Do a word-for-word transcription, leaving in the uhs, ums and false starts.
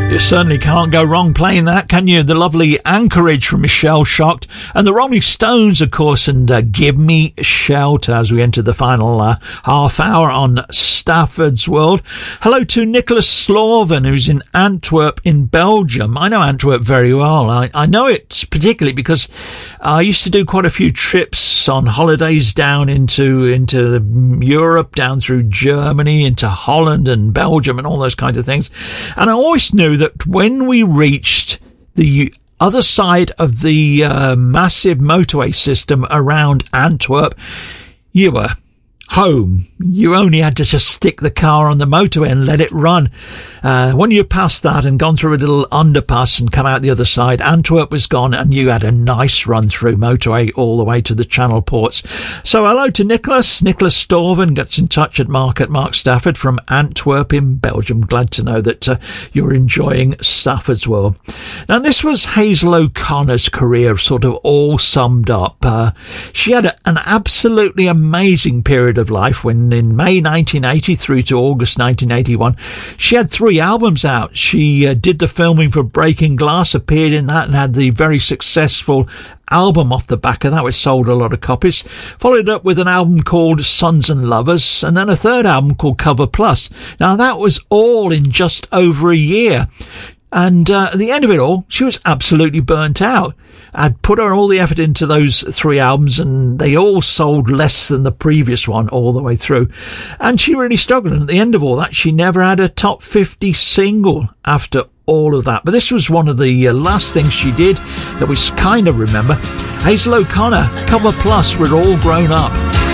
You certainly can't go wrong playing that, can you? The lovely Anchorage from Michelle Shocked, and the Rolling Stones, of course, and uh, Give Me Shelter as we enter the final uh, half hour on Stafford's World. Hello to Nicholas Slorven, who's in Antwerp in Belgium. I know Antwerp very well. I, I know it particularly because I used to do quite a few trips on holidays down into, into Europe, down through Germany, into Holland and Belgium and all those kinds of things. And I always knew that when we reached the other side of the uh, massive motorway system around Antwerp, you were home. You only had to just stick the car on the motorway and let it run. Uh, when you passed that and gone through a little underpass and come out the other side, Antwerp was gone and you had a nice run through motorway all the way to the Channel ports. So hello to Nicholas. Nicholas Storven gets in touch at Mark at Mark Stafford from Antwerp in Belgium. Glad to know that uh, you're enjoying Stafford's World. Now, this was Hazel O'Connor's career sort of all summed up. Uh, she had a, an absolutely amazing period of life when in May nineteen eighty through to August nineteen eighty-one, she had three albums out. She uh, did the filming for Breaking Glass, appeared in that and had the very successful album off the back of that, which sold a lot of copies. Followed up with an album called Sons and Lovers, and then a third album called Cover Plus. Now that was all in just over a year. And uh, at the end of it all, she was absolutely burnt out. I'd put her all the effort into those three albums and they all sold less than the previous one all the way through. And she really struggled. And at the end of all that, she never had a top fifty single after all of that. But this was one of the uh, last things she did that we kind of remember. Hazel O'Connor, Cover Plus, We're All Grown Up.